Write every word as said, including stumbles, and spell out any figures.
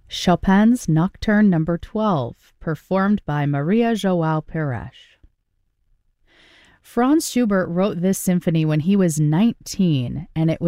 Chopin's Nocturne Number twelve, performed by Maria João Pires. Franz Schubert wrote this symphony when he was nineteen, and it was